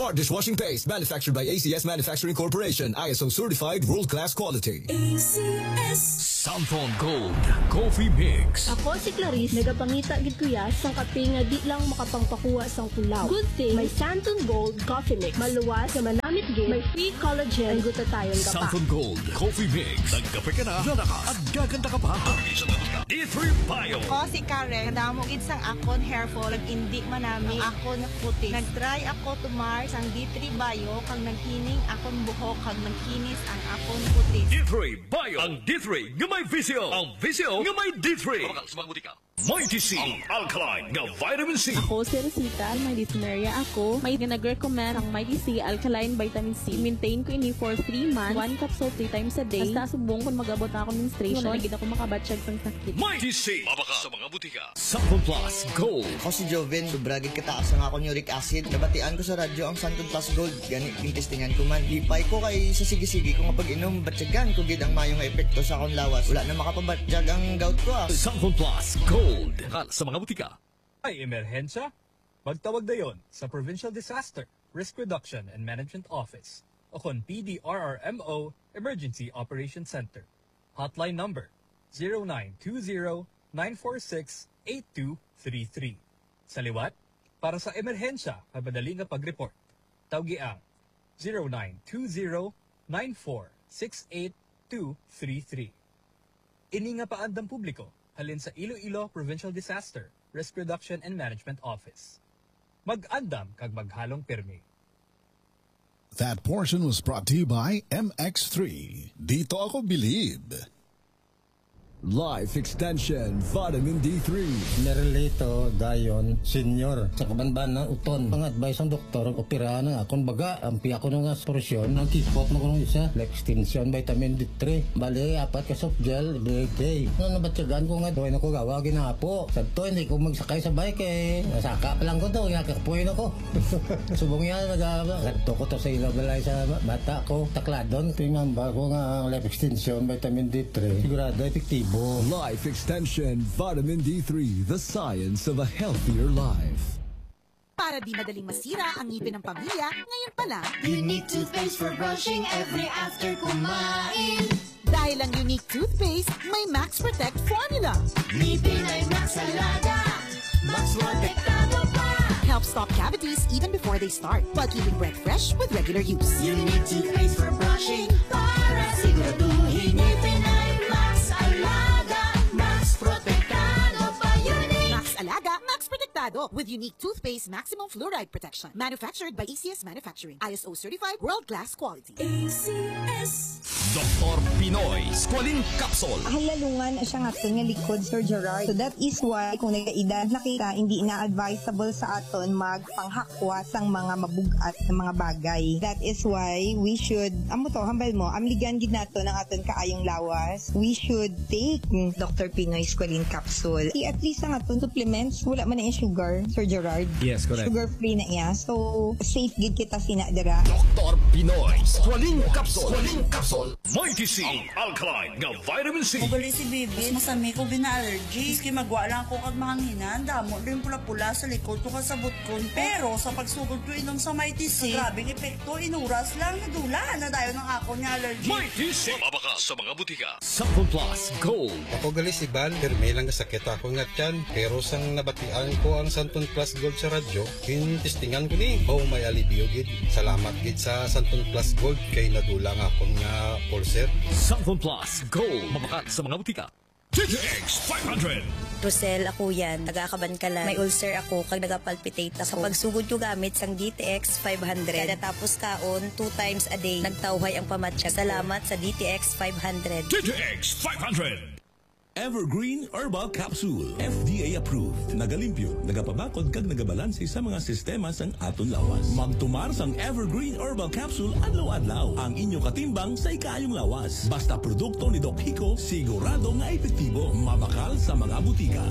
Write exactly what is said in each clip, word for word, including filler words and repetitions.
Smart dishwashing paste manufactured by A C S Manufacturing Corporation. I S O certified world-class quality. A C S Samphon Gold Coffee Mix. Ako si Clarice, nagapangita gid kuya sang kape nga di lang makapangpakuha sang kulaw. Good thing may Samphon Gold Coffee Mix. Maluwas sa manamit gid, may free collagen, ang gutatayon ka pa. Samphon Gold Coffee Mix. Nagkape ka na, nanakas, at gaganda ka pa. D three Bio. Ako si Karen, nadamo gid sang akon hair fall, indi manami ako na puti. Nag-try ako tumar sang D three Bio, kang naghining akon buhok, kang nagkinis ang akon puti. D three Bio. Ang D three nga may visio. Ang visio nga may D three. Mighty C. Ang alkaline nga vitamin C. Ako si Rosita, may dysuria ako. May nag-recommend ang Mighty C Alkaline Vitamin C. Maintain ko ini for three months. One capsule three times a day. Basta subong kung mag-abot na ako menstruation. Sunod, hindi ako makabatsyag ng sakit. Mighty C. Mabaka sa mga butika. Samphon Plus Gold. Ako si Joven, sobragid kataas ang akong uric acid. Nabatian ko sa radyo ang Samphon Plus Gold. Ganit yung testingan ko man. Lipay ko kay sa sige-sige ko nga pag-inom. Batsyagan ko gid ang mayong epekto sa akong lawas. Wala na makapabatsyag ang gout ko ah. Samphon Plus Gold. Kal sa mga butika. Ay emerhensya? Magtawag dayon sa Provincial Disaster Risk Reduction and Management Office o kon P D R R M O Emergency Operations Center. Hotline number zero nine two zero nine four six eight two three three. Sa liwat, para sa emerhensya at madali nga pag-report, tawgi ang zero nine two zero nine four six eight two three three. Ini nga paandang publiko halin sa Iloilo Provincial Disaster Risk Reduction and Management Office. Mag-andam kag maghalong pirmi. That portion was brought to you by M X three. Dito ako believe. Life Extension Vitamin D three. Merlito Dayon Senior sa kabanban ng uton. Ang advice ng doktor, operahan na akong baga. Ang piya ko nga porosyon, ang kipot na ko nung isa. Life Extension Vitamin D three. Bali, apat ka soft gel every day. Nung nabatsagan ko nga, doon ako gawa, ginapo. Sa to, hindi ko magsakay sa bike eh. Nasaka pa lang ko to, kinakapuin ako. Subong yan, nag-aaba. Ganto ko to sa ilaw balay sa bata ko. Takladon, tingamba ko nga ang Life Extension Vitamin D three. Sigurado, efektibo. Life Extension Vitamin D three, the science of a healthier life. Para di madaling masira ang ngipin ng pamilya, ngayon pala, Unique toothpaste for brushing every after kumain. dahil ang Unique toothpaste may Max Protect formula. Ngipin ay Max Alaga, Max Protektado pa. Helps stop cavities even before they start, while keeping breath fresh with regular use. Unique toothpaste for brushing, para siguraduhin ngipin ay Max Alaga, Max Protektado pa. Unique Max Alaga, Max Protectado with Unique toothpaste maximum fluoride protection. Manufactured by A C S Manufacturing. I S O certified world-class quality. A C S Doktor Pinoy Squalene Capsule. Ang lalungan siya nga ito nga likod, Sir Gerard. So that is why kung nagkaedad na kita, hindi na advisable sa aton magpanghakwa sang mga mabugat na mga bagay. That is why we should, amo to, hambal mo, amligan gid nato ng aton kaayong lawas. We should take Doctor Pinoy Squalene Capsule. I at least ang aton supplements, wala man na yung sugar, Sir Gerard. Yes, correct. Sugar-free na iya. So, safe gid kita sinadira. Doktor Pinoy Squalene Capsule. Squalene Capsule. Mighty C. Ang alkaline nga vitamin C. Kugali si Bibi, masami ko bina-allergy. Iski magwa lang ko kag mahanginan. Damo rin pula-pula sa likod ko kasabot ko. Pero sa pagsugod ko inom sa Mighty C, grabing epekto, inuras lang, nadula na dayo ng ako niya allergy. Mighty C. Mabaka sa mga butika. Samphon Plus Gold. Ako gali si Bal, permi lang sakit ako nga tiyan. Pero sang nabatian ko ang Samphon Plus Gold sa radyo, kinistingan ko ni, oh may alibio gid. Salamat gid sa Samphon Plus Gold kay nadulang ako nga pulser. Samphon Plus Gold. Mabakat sa mga butika. D T X five hundred. Rosel, ako yan. Tagakaban ka lang. May ulcer ako kag nagapalpitate ako. Sa pagsugod ko gamit sang D T X five hundred. Kada tapos kaon, two times a day. Nagtawhay ang pamatsyag. Salamat sa D T X five hundred. D T X five hundred. Evergreen Herbal Capsule. F D A approved. Nagalimpyo, nagapabakod kag nagabalanse sa mga sistema sang aton lawas. Magtumar sang Evergreen Herbal Capsule adlaw-adlaw. Ang inyo katimbang sa ikayong lawas. Basta produkto ni Doc Hico, sigurado nga epektibo. Mabakal sa mga butika.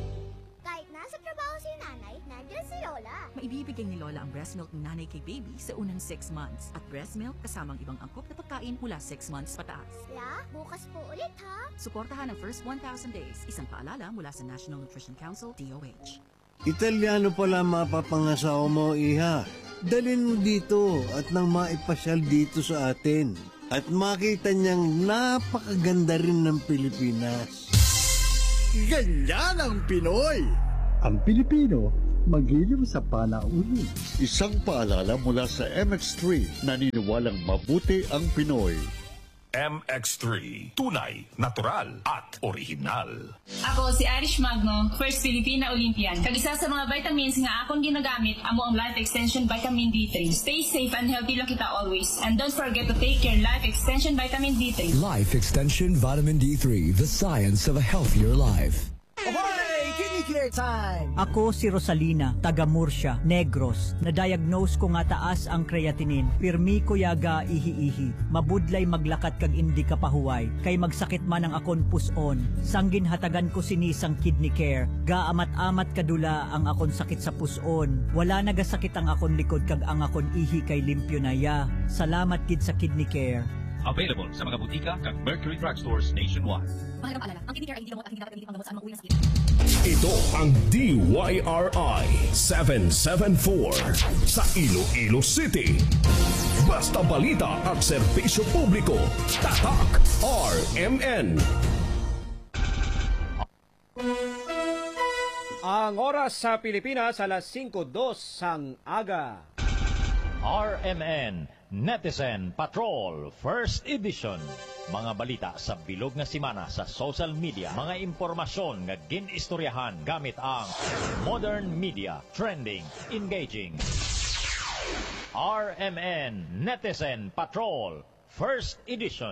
Kahit nasa trabaho si nanay, nandiyan si Lola. Maibibigay ni Lola ang breast milk ng nanay kay baby sa unang six months. At breast milk kasamang ibang angkop na pagkain mula six months pataas. La, bukas po ulit ha. Suportahan ang first one thousand days. Isang paalala mula sa National Nutrition Council, D O H. Italiano pala mapapangasawa mo, iha. Dalhin mo dito at nang maipasyal dito sa atin. At makita niyang napakaganda rin ng Pilipinas. Ganyan ang Pinoy! Ang Pilipino, magiliw sa panauhin. Isang paalala mula sa M X three, naniniwalang mabuti ang Pinoy. M X three, tunay, natural at original. Ako si Irish Magno, first Filipina Olympian. Kag-isa sa mga vitamins nga akong ginagamit, amo ang Life Extension Vitamin D three. Stay safe and healthy lang kita always. And don't forget to take your Life Extension Vitamin D three. Life Extension Vitamin D three, the science of a healthier life. Ahoy! Kinikare time! Ako si Rosalina, taga Murcia, Negros. Na-diagnose ko nga taas ang creatinine. Pirmi ko yaga ihi-ihi. Mabudlay maglakat kag indi ka pahuway. Kay magsakit man ang akon puson. Sanggin hatagan ko sinisang kidney care. Gaamat-amat kadula ang akon sakit sa puson. Wala nagasakit ang akon likod kag ang akon ihi kay limpyo na ya. Salamat kid sa kidney care. Available sa mga butika kag Mercury Drugstores nationwide. Mahalagang paalala, ang kidney care ay hindi gamot at hindi dapat gamitin panggamot sa anumang uri ng sakit. Ito ang D Y R I seven seven four sa Iloilo City. Basta balita at serbisyo publiko. Tatak R M N. Ang oras sa Pilipinas alas singko dos sang aga. R M N Netizen Patrol First Edition. Mga balita sa bilog nga simana sa social media. Mga impormasyon nga ginistoryahan gamit ang modern media. Trending, engaging. R M N Netizen Patrol First Edition.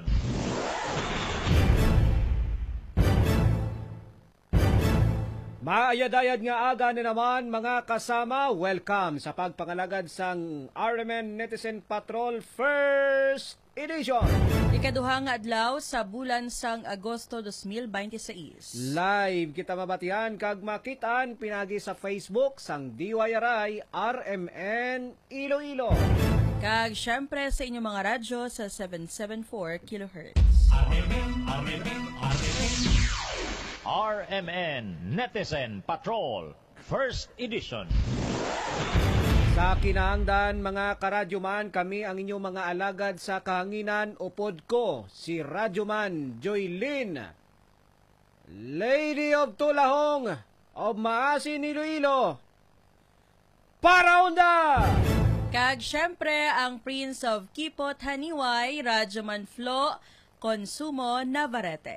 Maayad-ayad nga aga na naman mga kasama. Welcome sa pagpangalagad sang R M N Netizen Patrol First Edition. Ikaduhang adlaw sa bulan sang Agosto dos mil veintiséis. Live kita mabatian kag makitaan pinagi sa Facebook sang D Y R I R M N Iloilo. Kag syempre sa inyong mga radyo sa seven seventy-four kilohertz. R M N, R M N, R M N. R M N Netizen Patrol First Edition. Sa kinahangdan mga karadyoman, kami ang inyong mga alagad sa kahanginan upod ko, si Radyoman Joylyn, Lady of Tulahong of Maasin Iloilo, Paraunda! Kag syempre ang Prince of Kipot Haniway, Radyoman Flo Consumo Navarrete.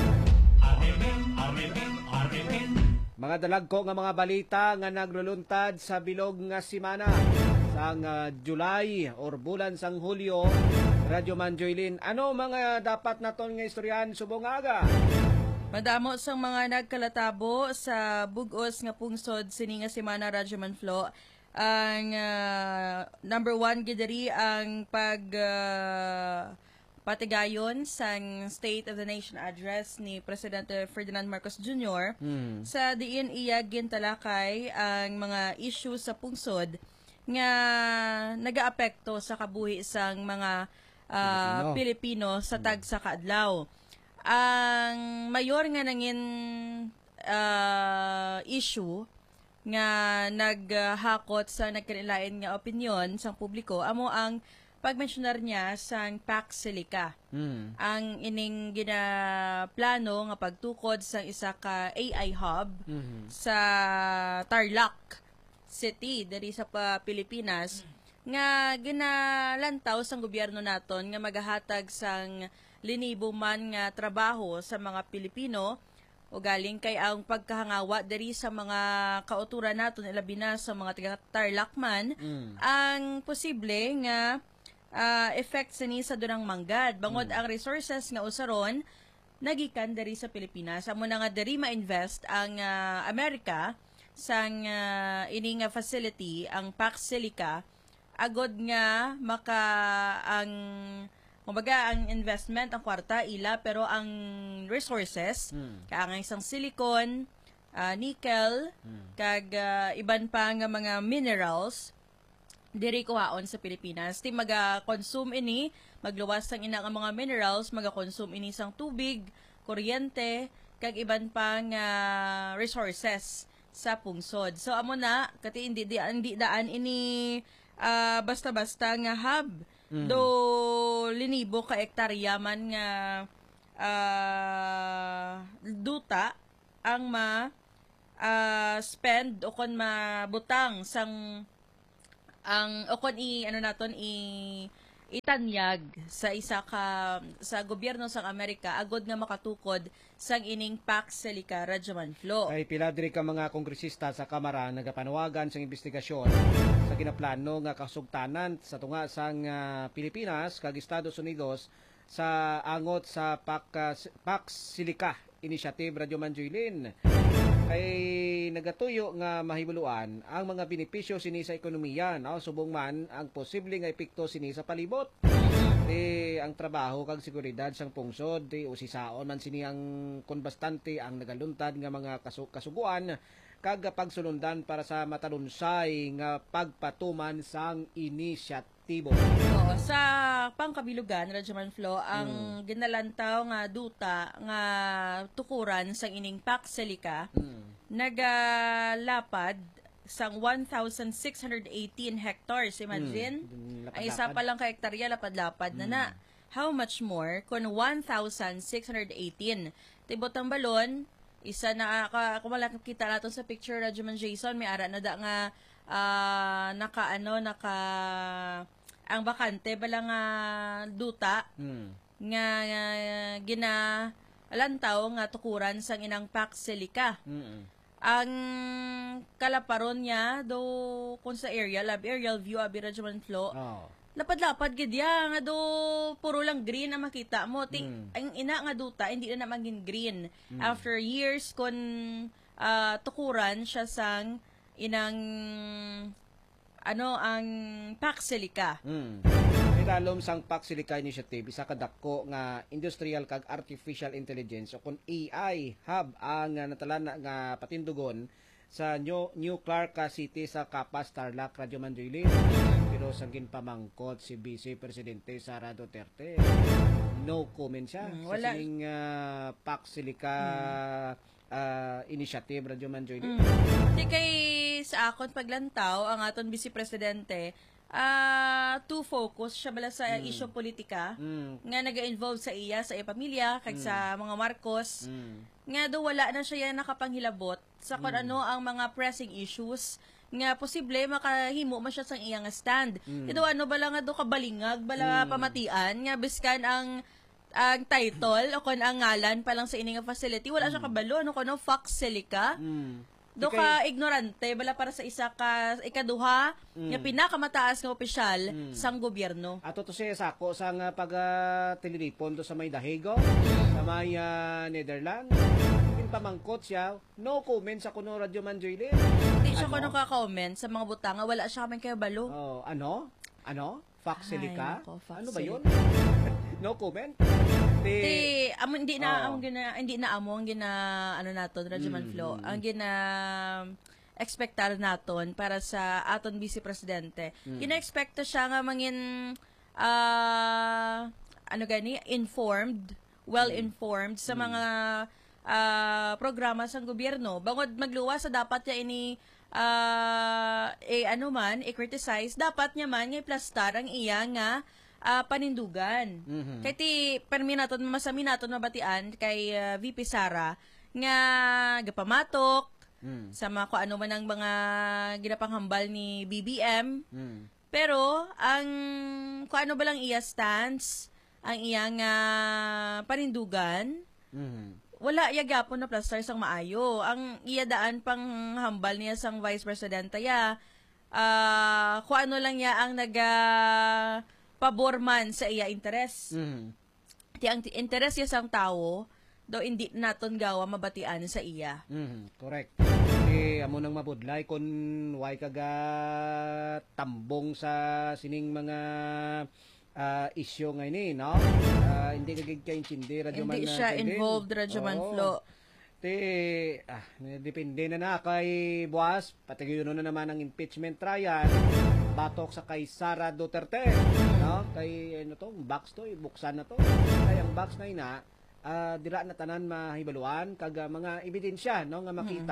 Mga dalagko nga mga balita nga nagluluntad sa bilog nga simana sang uh, July or bulan sang Hulyo. Radyoman Joylyn, ano mga dapat naton nga istoryahan subong aga? Madamo sang mga nagkalatabo sa bugos nga pungsod sini nga simana, Radyoman Flo. Ang uh, number one gidari ang pag uh, patigayon sang State of the Nation Address ni Presidente Ferdinand Marcos Junior Hmm. Sa diin iya gintalakay ang mga issue sa pungsod nga nagaapekto sa kabuhi sang mga uh, Pilipino. Pilipino sa tag sa kaadlaw. Ang mayor nga nangin uh, issue nga naghakot sa nagkanilain nga opinyon sang publiko amo ang pagmensionar niya sang Pax Silica. Mm. Ang ining ginaplano nga pagtukod sang isa ka A I hub mm-hmm. sa Tarlac City diri sa pa Pilipinas mm. nga ginalantaw sang gobyerno naton nga magahatag sang linibo man nga trabaho sa mga Pilipino o galing kay ang pagkahangawa diri sa mga kauturan naton ilabi na sa mga taga Tarlac man mm. ang posible nga uh, effect sa ni sa dunang manggad bangod mm. ang resources nga usaron nagikan diri sa Pilipinas amo na nga diri ma-invest ang uh, Amerika sang uh, ini nga facility ang Pax Silica agod nga maka ang kumbaga, ang investment, ang kwarta, ila, pero ang resources, hmm. kaang isang silicon, uh, nickel, hmm. kag uh, iban pa nga mga minerals, diri kuhaon sa Pilipinas. Ti maga-consume ini, magluwas sang ina ang mga minerals, maga-consume ini sang tubig, kuryente, kag iban pa nga resources sa pungsod. So amo na kati hindi di hindi daan ini uh, basta-basta nga hub. Mm. Do linibo ka hektarya man nga uh, duta ang ma uh, spend o kon mabutang sang ang o kon i ano naton i itanyag sa isa ka sa gobyerno sang Amerika agod nga makatukod sang ining Pax Silica Radyoman Flo. Ay pila diri ka mga kongresista sa Kamara nagapanawagan sang investigasyon sa ginaplano nga kasugtanan sa tunga sang uh, Pilipinas kag Estados Unidos sa angot sa Pax, Pax Silica Initiative Radyoman Joylin. Kay nagatuyo nga mahibuluan ang mga benepisyo sini sa ekonomiya, no? Subong man ang posible nga epekto sini sa palibot. Di ang trabaho kag seguridad sang pungsod, di usisaon man sini ang kon bastante ang nagaluntad nga mga kasu- kasuguan kag pagsulundan para sa matalunsay nga pagpatuman sang inisyatibo. Oo, sa pangkabilugan Radyoman Flo ang hmm. ginalantaw nga duta nga tukuran sang ining Pax Silica hmm. nagalapad sang one thousand six hundred eighteen hectares. Imagine, hmm. ang isa pa lang ka hektarya lapad-lapad hmm. na na. How much more kung one thousand six hundred eighteen? Tibot ang balon, isa na, kung wala kita natin sa picture, Radyoman Jason, may ara na da nga, uh, naka, ano, naka, ang bakante, bala nga duta, hmm. nga, nga gina, alantaw, nga tukuran sang inang Pax Silica. Hmm. Ang kalaparon niya, do, kung sa aerial, ab aerial view, abi Radyoman Flo, oh. lapad-lapad gidya nga do puro lang green ang makita mo. Ting, mm. ang ina nga duta hindi na maging green. Mm. After years kon uh, tukuran siya sang inang ano ang Pax Silica. Mm. Idalom sang Pax Silica Initiative isa ka dako nga industrial kag artificial intelligence o kon A I hub ang uh, natalan nga patindugon sa New, New Clark City sa Capas, Tarlac, Radyoman Joylin. Pero sa ginpamangkot si Vice Presidente Sara Duterte. No comment siya hmm, sa sining uh, Pax Silica hmm. uh, Initiative Radyoman Joylin. Hindi hmm. kay sa akon paglantaw ang aton Vice Presidente uh, to focus siya bala sa mm. issue politika mm. nga naga-involve sa iya, sa iya pamilya, kag mm. sa mga Marcos. Mm. Nga do wala na siya yan nakapanghilabot sa kung mm. ano ang mga pressing issues nga posible makahimo man siya sang iyang stand. Mm. Ito ano bala nga do kabalingag, bala mm. pamatian, nga biskan ang ang title o kung ang ngalan pa lang sa ining facility, wala mm. siya kabalo, ano kung ano, Pax Silica. Mm. Do ka ignorante bala para sa isa ka ikaduha mm. nga pinakamataas nga opisyal mm. sang gobyerno. Ato to siya sako sang uh, pag uh, tiliripon do sa may Dahigo, mm. sa may uh, Netherlands. Pamangkot siya, no comment sa kuno Radyoman Joylin. Hindi siya kuno ka-comment sa mga butanga, wala siya kaming kaya balo. Oh, ano? Ano? Pax Silica? Ano ba 'yun? No comment. Di, amo hindi na amo gina hindi na amo ang gina ano naton Radyoman mm, Flo. Mm, ang gina expectar naton para sa aton Vice Presidente. Mm. Gina-expect siya nga mangin uh, ano gani informed, well-informed mm. sa mga uh, programa sa gobyerno. Bangod magluwa sa dapat niya ini uh, eh ano man i-criticize, dapat niya man nga i-plastar ang iya nga Uh, panindugan. Mm-hmm. Kaya ti, permi naton, masami naton mabatian kay uh, V P Sara nga gapamatok mm. sa mga kung ano man ang mga ginapanghambal ni B B M. Mm. Pero, ang kung ano ba lang iya stance, ang iyang uh, panindugan, mm-hmm. wala iya gapon na plaster sang maayo. Ang iya daan pang hambal niya sang Vice President ya, uh, kung ano lang ya ang naga pabor man sa iya interes. Mm-hmm. Ti ang interes ya sang tao, do hindi naton gawa mabatian sa iya. Mm-hmm. Correct. Eh, amo nang mabudlay kung way kaga tambong sa sining mga uh, issue ngayon eh, no? Uh, hindi kagig ka intindi, Radyoman. Hindi siya involved, Radyoman oh. Flo. Ti, ah, depende na na kay Buas, pati yun na naman ang impeachment trial. Batok sa kay Sara Duterte, no? Kay ano to, box to, buksan na to. Kay ang box na ina, uh, dira na tanan mahibaluan kag uh, mga ebidensya, no, nga makita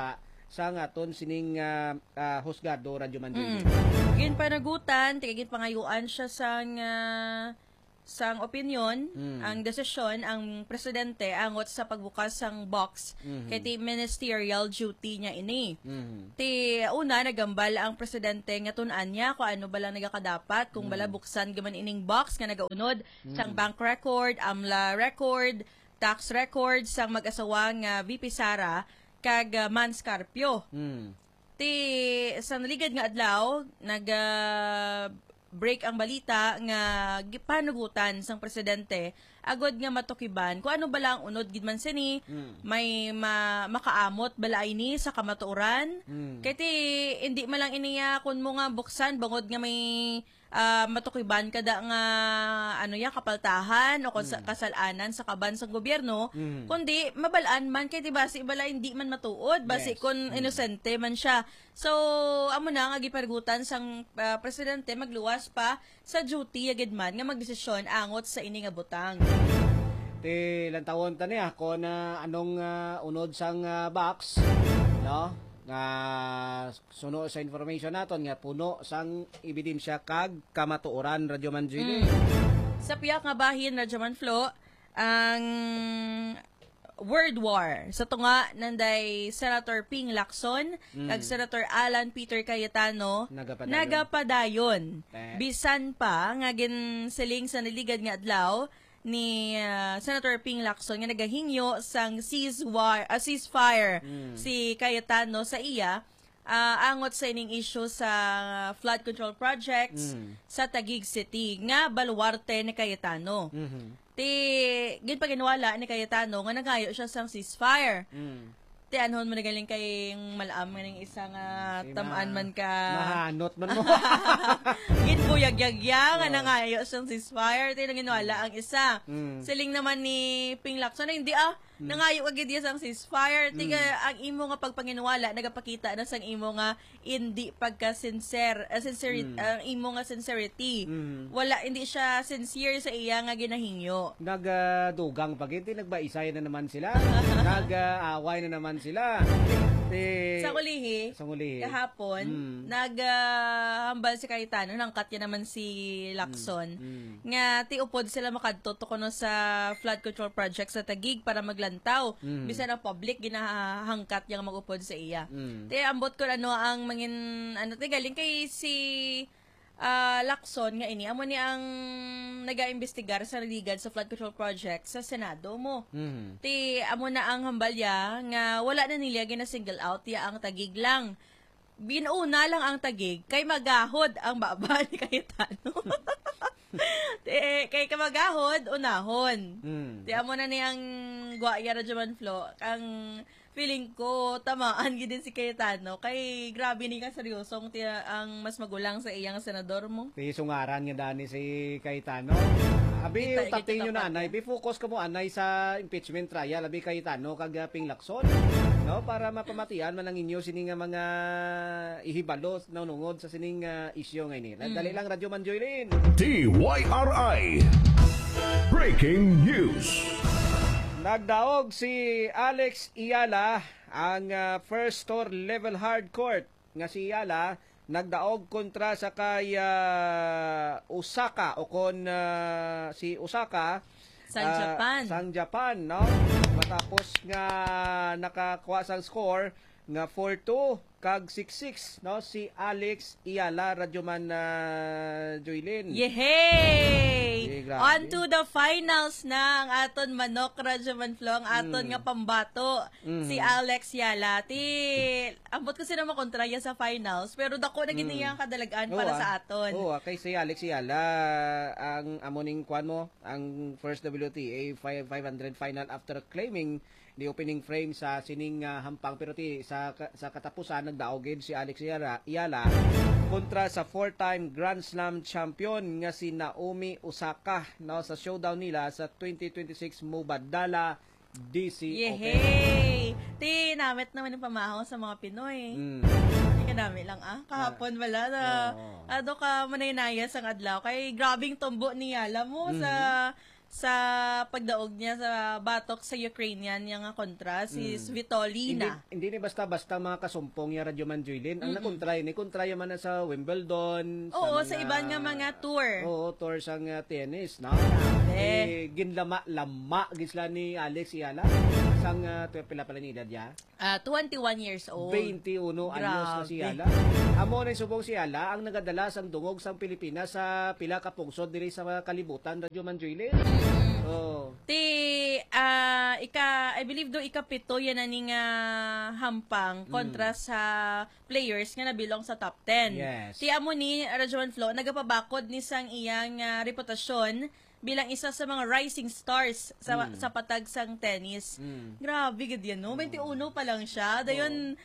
sa aton sining uh, uh, husgado Radyo Manjoylin. Mm. Gin panagutan, tigagin pangayuan siya sang uh, sang opinion, mm. ang desisyon, ang presidente angot sa pagbukas sang box mm-hmm. kay ti ministerial duty niya ini. Mm-hmm. Ti una nagambal ang presidente nga tun-an niya kung ano bala nagakadapat kung mm. bala buksan gaman ining box nga nagaunod mm. sang bank record, amla record, tax record sang mag-asawa nga V P Sara kag uh, Man Scarpio. Mm. Ti sa naligad nga adlaw nag uh, break ang balita nga panugutan sang presidente agod nga matukiban kung ano bala ang unod gid man sini mm. may ma, makaamot bala ini sa kamatuoran mm. kay ti hindi man lang iniya kun mo nga buksan bangod nga may uh, matukiban kada nga ano ya kapaltahan o mm. kasalanan sa kaban sa gobyerno mm. kundi mabalaan man kay ti basi bala hindi man matuod basi yes. kun mm. inosente man siya. So amo na nga gipargutan sang uh, presidente magluwas pa sa duty agad man nga magdesisyon angot sa ini nga butang. Ti lantawon tani ako na anong uh, unod sang uh, box no nga suno sa information naton nga puno sang ebidensya kag kamatuoran Radyo Manjoylin. Mm. Sa piyak nga bahin Radyo Manflo ang World War sa tunga nanday Senator Ping Lacson mm. kag Senator Alan Peter Cayetano nagapadayon, nagapadayon. Bisan pa nga ginsiling sa naligad nga adlaw ni uh, Senator Ping Lacson nga nagahingyo sang ceasefire, uh, ceasefire mm. si Cayetano sa iya uh, angot sa ining issue sa flood control projects mm. sa Taguig City nga baluarte ni Cayetano. Mm-hmm. Ti gin paginwala ni Cayetano nga nagayo siya sang ceasefire. Mm. Ti anhon mo nagaling kay malaam nga ning isang uh, si tamaan man ka mahanot man mo. Gin buyag-yagya nga nangayo siyang ceasefire. Ti nanginwala ang isa. Mm. Siling naman ni Ping Lacson na hindi ah mm. nangayo agad diya sang ceasefire. Ti mm. ang imo nga pagpanginwala nagapakita na sang imo nga hindi pagka-sincere, uh, sincere mm. ang imo nga sincerity. Mm. Wala hindi siya sincere sa iya nga ginahingyo. Nagdugang uh, pagiti nagbaisay na naman sila. Nag-away uh, na naman sila. Si, sa ulihi, sa ulihi, kahapon, mm. naghambal uh, si Cayetano, nangkat niya naman si Lacson, mm. Mm. nga tiupod sila makadto kuno sa flood control project sa Taguig para maglantaw. Mm. Bisan ang public, ginahangkat niya magupod sa iya. Mm. Ti ambot ko ano ang mangin, ano, ti galing kay si uh, Lacson nga ini, amo ni ang nag-aimbestigar sa naligad sa flood control project sa Senado mo. Mm-hmm. Ti amo na ang hambalya nga wala na nila gina single out ya ang Taguig lang. Binuuna lang ang Taguig kay magahod ang baba ni Cayetano. Ti kay kamagahod unahon. Mm. Ti amo na niyang guaya Radyo Manflo ang feeling ko tamaan gid din si Cayetano kay grabe ni ka seryosong ti ang mas magulang sa iyang senador mo. Ti sungaran nga dani si Cayetano. Abi tapti nyo na anay, bi-focus ka mo anay sa impeachment trial abi Cayetano kag Ping Lacson. No, para mapamatian man ang inyo sining mga ihibalo na nungod sa sining uh, issue ngayon. Mm. Dali lang Radyo Manjoylin. D Y R I Breaking News. Nagdaog si Alex Iala ang uh, first store level hard court nga si Iala nagdaog kontra sa kay uh, Osaka o kon uh, si Osaka sang uh, Japan sang Japan no matapos nga nakakuha sang score nga four two kag six six no si Alex Iala Radyoman uh, Joylin. Yehey! On to the finals na ang aton manok Radyoman Flo ang aton mm. nga pambato mm. si Alex Iala. Ti ambot ko sila makontraya sa finals pero dako na gini ang kadalagaan para oh, sa aton. Oo, oh, kay si Alex Iala ang amoning kwan mo ang first W T A five hundred final after claiming the opening frame sa sining uh, hampang pero ti sa sa katapusan nagdaogid si Alex Iala, Iala kontra sa four-time Grand Slam champion nga si Naomi Osaka no sa showdown nila sa twenty twenty-six Mubadala D C Yehey! Open. Ti namit naman yung pamahaw sa mga Pinoy. Mm. Hindi ka namin lang ah. Kahapon wala na. Oh. Ado ka manaynayas ang adlaw kay grabing tumbo ni Iala mo mm. sa sa pagdaog niya sa batok sa Ukrainian yung kontra, si Mm. Svitolina. Hindi, hindi ni basta-basta mga kasumpong yung Radyo Manjoylin. Ang Mm-mm. nakontray, ni kontra man na sa Wimbledon. Oo, mga, sa iban nga mga tour. Oo, tour sa nga tennis, no? Grabe. Eh, ginlama-lama, gisla ni Alex Iala. Sang uh, pila pala ni edad niya? Ah, twenty-one years old. twenty-one anyos na si Grabe. Iala. Amo na subong si Iala ang nagadala sang dungog sang Pilipinas sa pila ka pungsod diri sa kalibutan Radyo Manjoylin. Oh. Ti, ah, ika, I believe do ikapito yan na ning ah, hampang kontra sa players nga nabilong sa top ten. Yes. Ti amo ni Rajuan Flo, nagapabakod ni sang iyang ah, reputasyon bilang isa sa mga rising stars sa Mm. sa patag sang tennis. Mm. Grabe gid yan, no? twenty-one pa lang siya. Dayon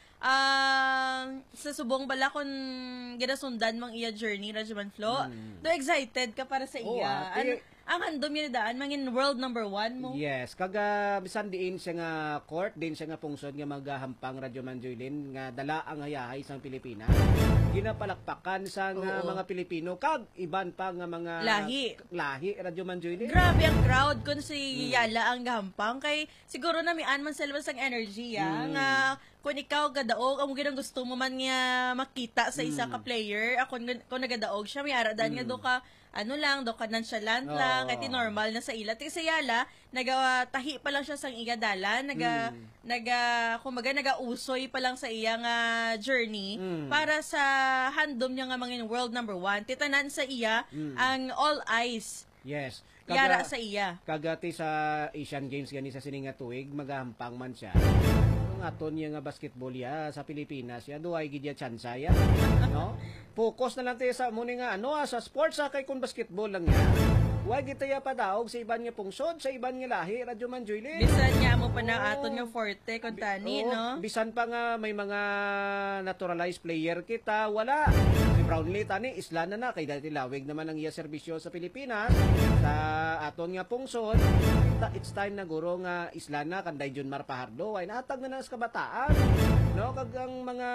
ah, sa subong bala kon ginasundan mang iya journey Rajuan Flo. Mm. Do excited ka para sa Oo, iya. ah, Ano- ti- ang handom yun daan, mangin world number one mo. Yes, kaga bisan diin siya nga court, din siya nga pungsod nga magahampang Radyo Manjoylin nga dala ang hayahay sang Pilipinas. Ginapalakpakan sa nga Oo. mga Pilipino kag iban pa nga mga Lahi. lahi Radyo Manjoylin. Grabe ang crowd kun si Yala ang gahampang kay siguro na mian man selva sang energy ya Mm. nga kung ikaw gadaog amo ginang gusto mo man nga makita sa isa Mm. ka player ako kung nagadaog siya may aradan nga do ka ano lang do ka nonchalant lang Oo. kay normal na sa ila ti sa Yala naga tahi pa lang siya sang iya dalan naga Mm. naga kumaga nagausoy pa lang sa iya nga journey Mm. para sa handom niya nga mangin world number one titanan sa iya Mm. ang all eyes Yes. yara sa iya. Kagati sa Asian Games gani sa sininga tuig magahampang man siya. Ang aton niya nga basketball ya sa Pilipinas ya duay gid ya tsansa ya. No? Focus na lang tayo sa muni nga ano ah, sa sports sa kay kun basketball lang ya. Wa gid tayo padaog sa iban nga pungsod, sa iban nga lahi Radyo Manjoylin. Bisan niya mo pa na aton nga forte kon tani, Oo, no? Bisan pa nga may mga naturalized player kita, wala. Si Brownlee tani isla na na kay dati lawig naman ang iya serbisyo sa Pilipinas sa aton nga pungsod. Kita- It's time na guro nga isla na kanday Junmar Pajardo ay natag na na sa kabataan. No, kag ang mga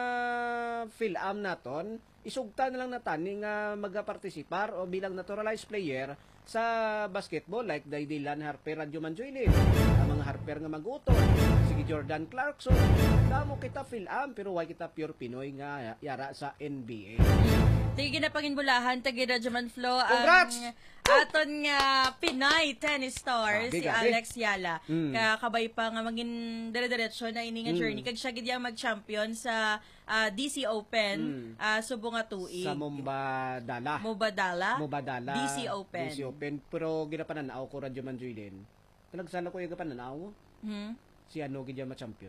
Phil-Am naton isugta na lang na tani nga magapartisipar o bilang naturalized player sa basketball like day Dylan Harper Radyo Manjoylin, ang mga Harper nga mag-utol, sige Jordan Clarkson, damo kita Phil-Am pero why kita pure Pinoy nga yara sa N B A. Tigi na panginbulahan tagi Rajaman Flo Congrats! ang aton nga Pinay tennis star Grabe, si grabe. Alex Yala. Mm. Ka kabay pa nga magin dire-diretso na ini nga Mm. journey kag siya gid yang mag-champion sa ah, D C Open Mm. ah, subong nga tuig. Sa Mubadala. Mubadala. Mubadala. D C Open. D C Open. Pero ginapananaw ko Radyo Manjoylin. Talagsana ko yung gapananaw. Hmm? Si ano gidya ma-champion.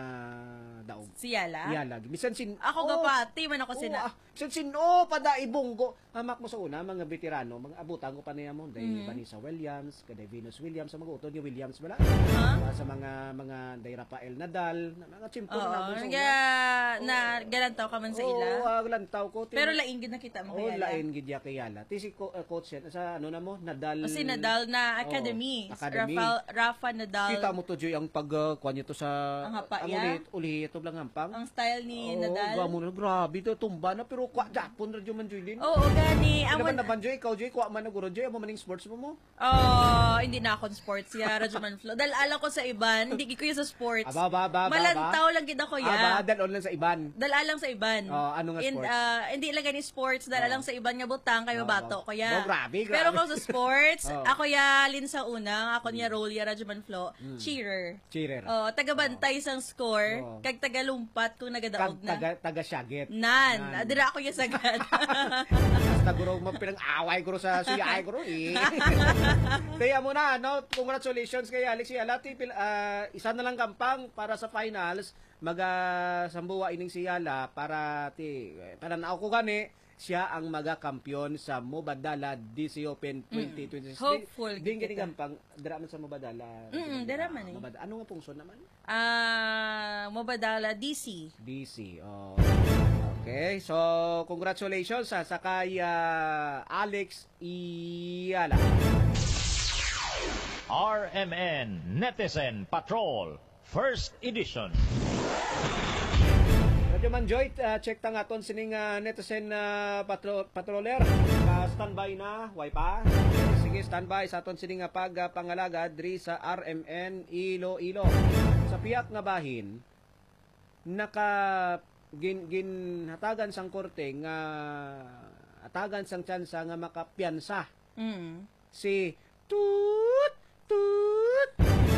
Ma-daog. Si Yala? Yala. Bisan sin... Ako Oh, gapati man ako Oo, sina. ah, sin sin oh, pada ibunggo. Hamak mo sa una mga veterano, mga abutan ko pa niya mo, day Mhm. Vanessa Williams, kaday Venus Williams sa mga utod ni Williams bala. Huh? Ah, sa mga mga day Rafael Nadal, na mga chimpo Oo, na mo sa nga na galantaw ka man sa ila. Oo, ah, lantaw ko. Tin- Pero laing gid nakita mo Oo, kay Yala. lain gid ya kay Yala. Ti si co- uh, coach yan, sa ano na mo, Nadal. O si Nadal na Oo, Academy. Academy. Rafa, Rafa Nadal. Kita mo to Joy ang pag uh, kuha niyo to sa Ang hapa ang ya? ulit, ulit ito lang hampang. Ang style ni Oo, Nadal. gamo na, grabe to, tumba na, pero kwa, Japon, Radyo Manjoylin. Oo, gani. Ano Amon, man naman, Joy? Ikaw, Joy, kuha man na guro, Joy, amo maning sports mo mo? oh, hindi na akong sports ya, Rajuman Flo. Dahil alam ko sa iban, hindi ko yung sa sports. Aba, ba, ba, ba, Malantaw lang kita ko ya. Aba, dalon lang sa iban. Dahil alang sa iban. Oh, ano nga In, sports? ah, hindi lang gani sports, dahil alang sa iban nga butang, kayo Oh, bato ko ya. oh, grabe, grabe. Pero kung sa sports, Oh. ako ya lin sa una, ako niya role ya, Rajuman Flo, Mm. cheerer. Cheerer. Oh, taga-bantay sang score, Oh. kag taga-lumpat kung Kag nagadaog na. taga, taga Siaget. Nan, Nan. adira ako yung sagad. Basta guro, pinang-away guro sa siyay guro eh. Kaya mo na, no? Congratulations kay Alex Yala. Tipil, ah, isa na lang kampang para sa finals. Maga-sambuwa ining si Yala para ti, pananaw ko gani, siya ang maga-kampiyon sa Mubadala D C Open twenty twenty-six. Hopeful Din gini kita. gampang, dira man sa Mubadala. Mm, dira man eh. Mubadala. Ano nga pungsod naman? Ah, Mubadala D C. D C. Oh. Okay, so congratulations sa sakay ah, Alex Iyala. R M N Netizen Patrol First Edition. Radyo Manjoy, uh, check ta nga ton sining uh, netizen uh, patro patroller. Uh, standby na, way pa. Sige, standby sa ton sining uh, pag uh, pangalaga diri sa R M N Iloilo. Sa piyak nga bahin, naka gin, gin hatagan sang korte nga hatagan sang tsansa nga makapiyansa. Mm. Si Tut Tut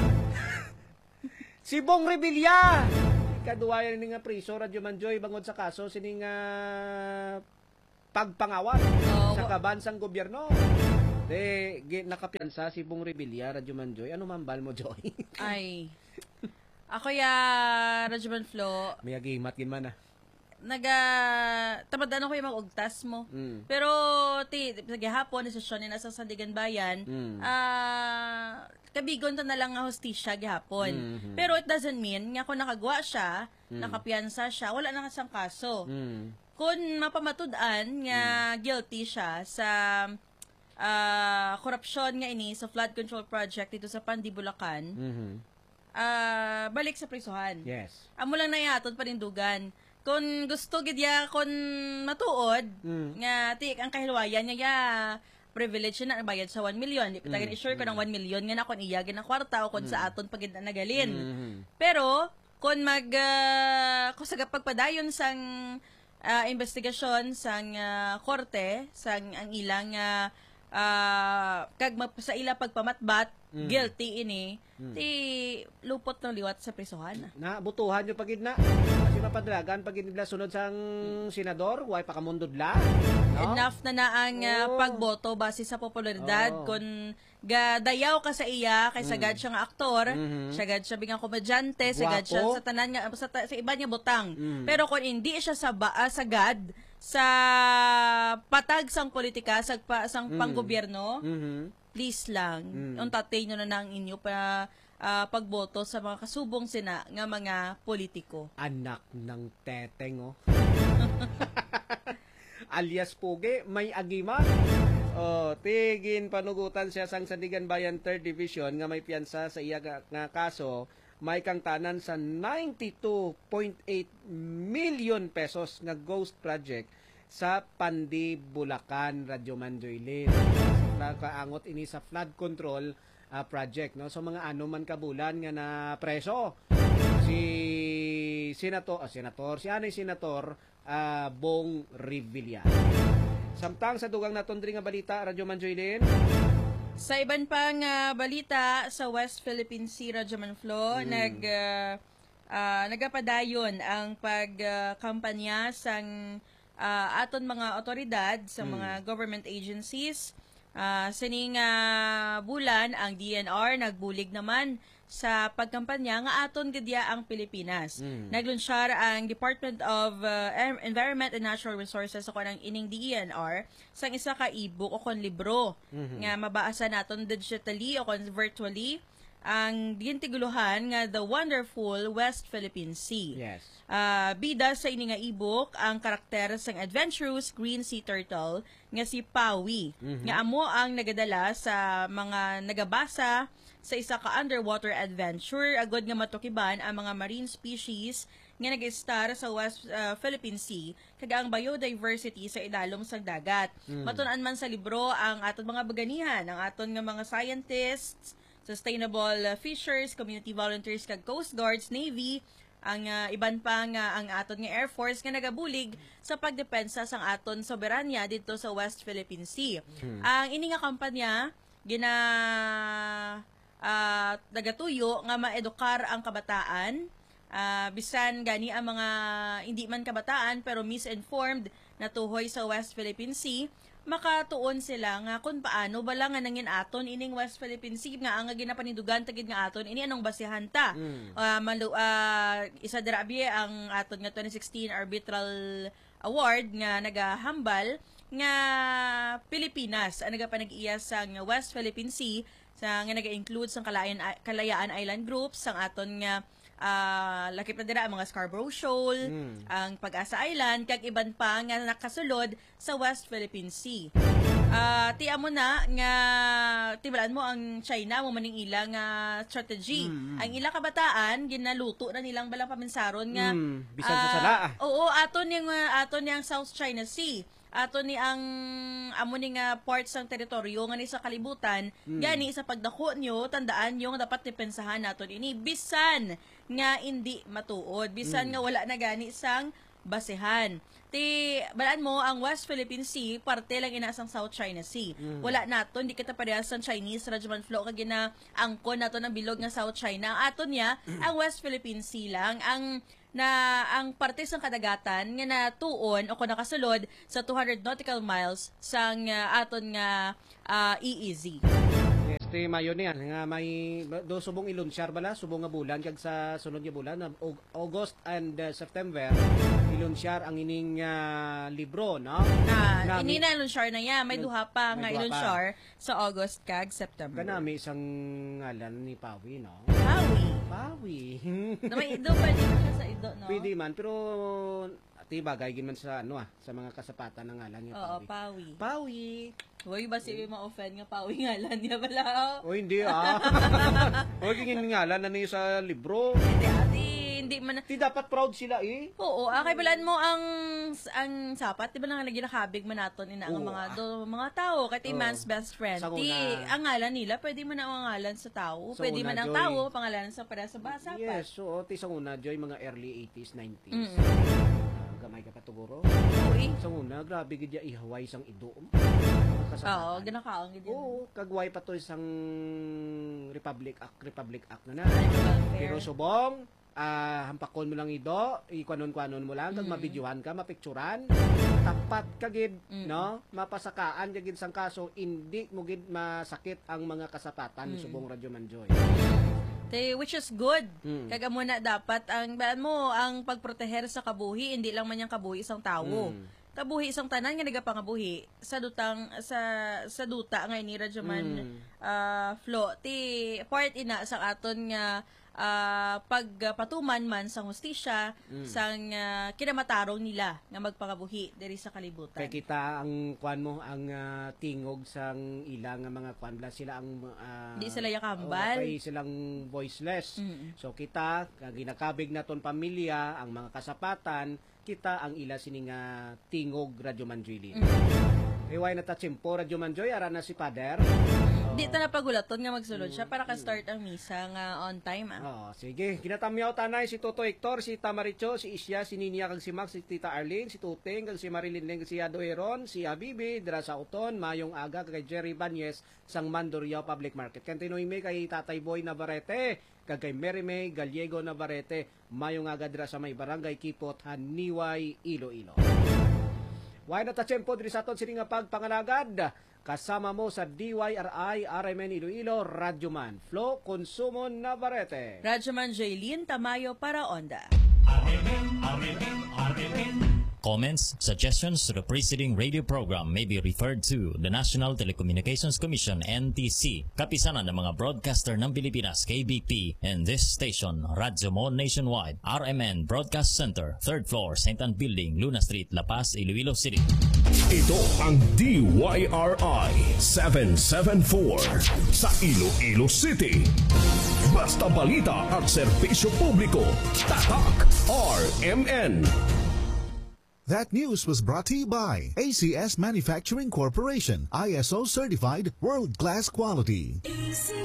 si Bong Revilla. Kaduwayan ni nga priso Radyo Manjoy bangod sa kaso sining uh, pagpangawat oh, sa kabansang gobyerno. De nakapiyansa si Bong Revilla Radyo Manjoy. Ano mambal mo, Joy? Ay. Ako ya Radyo Man Flo. May agimat gin man ah. Naga tamadano ko yung mga ugtas mo. Mm. Pero ti gihapon desisyon ni nasa Sandigan Bayan, mm. uh, kabigon ta na lang nga hostisya gihapon. Mm-hmm. Pero it doesn't mean nga kung nakagwa siya, mm. nakapiyansa siya, wala na kasang kaso. Mm. Kung mapamatud-an nga mm. guilty siya sa uh, korupsyon nga ini sa flood control project dito sa Pandi, Bulacan, mm-hmm. uh, balik sa prisuhan. Yes. Amo lang na yaton panindugan. Kung gusto gidya kon matuod mm. nga tik ang kahilwayan nga ya privilege na bayad sa one million. Di pa mm. i-sure ko ng one million nga na kon iyagin ang kwarta o kon mm. sa aton pagid nagalin. Mm-hmm. Pero kung mag uh, kung sa pagpadayon sang uh, investigasyon sang uh, korte sang ang ilang uh, uh, kag sa ila pagpamatbat mm. guilty ini mm. ti lupot ng liwat sa prisuhan. Na butuhan yung pagid na. Kasi mapadragan pagid nila sunod sang mm. senador, way pa kamundod la. No? Enough na na ang uh, oh. pagboto base sa popularidad oh. kun gadayaw ka sa iya kay sagad mm. siya nga aktor, mm-hmm. sagad siya bigang komedyante, sagad siya sa tanan nga sa, sa iba niya butang. Mm. Pero kung hindi siya sa baa sagad sa patag sang politika sa sang mm. panggobyerno, mm-hmm. please lang, mm. untatay nyo na nang inyo pa uh, pagboto sa mga kasubong sina nga mga politiko. Anak ng teteng, oh. Alias Puge, may agima. Oh, tigin panugutan siya sang Sandigan Bayan third Division nga may piyansa sa iya nga kaso, may kang tanan sa ninety-two point eight million pesos nga ghost project sa Pandi, Bulacan, Radyo Manjoy Lin. Nakaangot ini sa flood control uh, project, no? So mga ano man kabulan nga na preso si senator, oh, senator, si anay senator uh, Bong Revilla. Samtang sa dugang naton diri nga balita Radyo Manjoy Lin. Sa iban pang uh, balita sa West Philippine Sea, Radyo Manflo, mm. nag uh, uh, nagapadayon ang pagkampanya uh, sang uh, aton mga otoridad sa mm. mga government agencies. Uh, sining uh, bulan ang D N R nagbulig naman sa pagkampanya nga aton gidya ang Pilipinas. Mm. Naglunsyar ang Department of uh, Environment and Natural Resources o kanang ining D N R sang isa ka e-book o kon libro mm-hmm. nga mabaasa naton digitally o kon virtually ang gintiguluhan nga The Wonderful West Philippine Sea. Yes. Uh, bida sa ini nga e-book ang karakter sang adventurous green sea turtle nga si Pawi. Mm-hmm. Nga amo ang nagadala sa mga nagabasa sa isa ka underwater adventure agod nga matukiban ang mga marine species nga nag-star sa West uh, Philippine Sea kag ang biodiversity sa ilalom sang dagat. Mm. Matun-an man sa libro ang aton mga baganihan, ang aton nga mga scientists, sustainable uh, fishers, community volunteers kag Coast Guards, Navy, ang uh, iban pa nga ang aton nga Air Force nga nagabulig sa pagdepensa sang aton soberanya dito sa West Philippine Sea. Mm. Ang ini nga kampanya gina uh, nagatuyo nga maedukar ang kabataan, uh, bisan gani ang mga hindi man kabataan pero misinformed na tuhoy sa West Philippine Sea, makatuon sila nga kung paano bala nga nangin aton ining West Philippine Sea nga ang ginapanindugan tagid nga aton ini anong basihan ta. Mm. Uh, malu, uh, isa dirabi ang aton nga twenty sixteen arbitral award nga nagahambal nga Pilipinas ang nagapanag-iya sang West Philippine Sea sa nga naga-include sang Kalayaan, Kalayaan Island Group sang aton nga uh, lakip na dira ang mga Scarborough Shoal, mm. ang Pag-asa Island kag iban pa nga nakasulod sa West Philippine Sea. Ah, tiya mo na nga tibalaan mo ang China mo maning ilang nga strategy. Mm. Ang ilang kabataan ginaluto na nilang balang paminsaron nga Mm, bisan sa ah, sala, ah. Oo, aton yang aton yang South China Sea. Ato ni ang amo ni nga parts ng teritoryo nga ni sa kalibutan, Mm. gani sa pagdako nyo, tandaan nyo nga dapat depensahan naton ini bisan nga hindi matuod, bisan Mm. nga wala na gani sang basehan. Ti balaan mo ang West Philippine Sea parte lang inasang South China Sea. Mm. Wala nato hindi kita parehas sa Chinese Rajaman Flow kag gina angkon nato ng bilog nga South China. Ang aton niya ang West Philippine Sea lang ang na ang parte sa kadagatan nga natuon o kung nakasulod sa two hundred nautical miles sang uh, aton nga uh, E E Z. Este mayo niyan nga may do subong ilunsyar bala subong nga bulan kag sa sunod nga bulan na Aug- August and uh, September ilunsyar ang ining uh, libro no. Na Nami- ini na ilunsyar na ya, may duha pa nga May duha pa. ilunsyar sa August kag September. Kanami isang ngalan ni Pawi no. Pawi. Pawi. Na may ido pwede mo siya sa ido no. Pwede man pero ati bagay gid man sa ano ah sa mga kasapatan ng ngalan niya Oo, Pawi. Pawi. Pawi. Hoy, ba si ma-offend nga Pawi ngalan niya bala. O hindi ah. O gingin ngalan na niya sa libro. Hindi ati, hindi man Di dapat proud sila eh. Oo, akay balaan mo ang ang sapat, di ba nang lagi nakabig man naton ina ang Oo, mga ah. do, mga tao kay Oo. man's best friend. Sa Di una. ang ngalan nila, pwede man ang ngalan sa tao, Sa pwede una, man ang Joy. tao pangalanan sa para sa basa pa. Yes, so ti sa una joy mga early eighties, nineties. Mm. Ah, gamay ka pa tuguro. Uy. Sa una grabe gid ya ihaway sang idom. Oo, ginakaon gid yun. Oo, kagway pa to isang Republic Act, Republic Act na na. welfare. Pero subong, ah hampakon mo lang ido, ikanon-kwanon mo lang, kag Mm. mabidyohan ka, mapicturan, tapat ka gid, no? Mapasakaan ka gid sang kaso, hindi mo gid masakit ang mga kasapatan ni Mm. subong Radyo Manjoy. Te, which is good. Mm. Kaga muna dapat ang balaan mo ang pagproteher sa kabuhi, hindi lang man yang kabuhi isang tao. Mm. Kabuhi isang tanan nga nagapangabuhi sa dutang sa sa duta nga ini radyo man Mm. ah, Flo ti part ina sa aton nga ah, pagpatuman man sa hustisya Mm. sang ah, kinamatarong nila nga magpangabuhi diri sa kalibutan. Kay kita ang kwan mo ang ah, tingog sang ilang nga mga kwan bla sila ang ah, Di sila yakambal. o, kay silang voiceless. Mm. So kita kag ginakabig naton pamilya ang mga kasapatan kita ang ila sining nga tingog Radyo Manjoy. Mm. Iway na ta tsimpo Radyo Manjoy ara na si Pader. Di ta napagulaton nga magsulod siya para ka-start ang misa nga on time ah. Oh, sige. Ginatamyaw tanay si Toto Hector, si Tamaricho, si Isya, si Ninia kag si Max, si Tita Arlene, si Tuteng, kag si Marilyn Leng, si Ado Heron, si Abibi, dira sa Uton, Mayong Aga kag Jerry Banyes sang Mandurriao Public Market. Kantinoy me kay Tatay Boy Navarrete, kag kay Mary May Gallego Navarrete, Mayong Aga dira sa may Barangay Kipot, Haniway, Iloilo. Why na ta tiyempo diri sa aton sini nga pagpangalagad. Kasama mo sa D Y R I, R M N Iloilo, Radyo Man, Flo Consumo Navarrete. Radyo Man Jaylin Tamayo para Onda. Comments, suggestions to the preceding radio program may be referred to the National Telecommunications Commission N T C, kapisanan ng mga broadcaster ng Pilipinas K B P, and this station, Radyo Mo Nationwide, R M N Broadcast Center, third floor, Saint Anne Building, Luna Street, La Paz, Iloilo City. Ito ang D Y R I seven seven four sa Iloilo City. Basta balita at serbisyo publiko, tatak R M N. That news was brought to you by A C S Manufacturing Corporation, I S O certified, world-class quality.